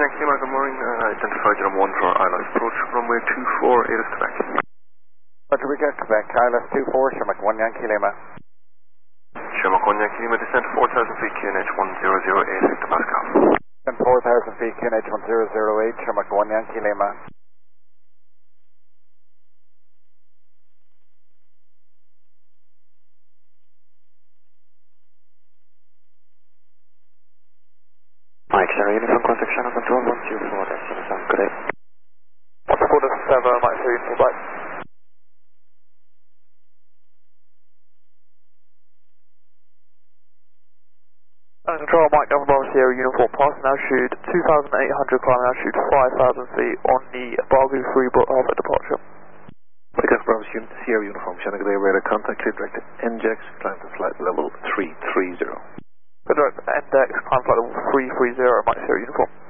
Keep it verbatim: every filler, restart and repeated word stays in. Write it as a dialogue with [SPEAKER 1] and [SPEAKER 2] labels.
[SPEAKER 1] Yankee Lima, good morning. Uh, identified General one for I L S approach, runway two four, eight is Quebec.
[SPEAKER 2] Roger, we got Quebec, I L S two four, Shermack one Yankee Lima.
[SPEAKER 1] Shermack one Yankee Lima, descent four thousand feet, Q N H one zero zero eight, Victor Pascal.
[SPEAKER 2] Descent four thousand feet, Q N H one zero zero eight, Shermack one Yankee Lima.
[SPEAKER 3] Mike, Sierra Uniform, contact channel control one two four, that's the sound, good day.
[SPEAKER 4] one four seven, Mike, Sierra Uniform, bye. And control, Mike, Governor Bravo Sierra Uniform, passing altitude two thousand eight hundred, climbing altitude five thousand feet on the Bargu Freeport Harbour departure.
[SPEAKER 5] Because Bravo Sierra Uniform, Shannon G'day, radar contact to direct N J X, climb to flight level three three zero.
[SPEAKER 4] Direct N D X, climb flight level three three zero, Mike Sierra Uniform.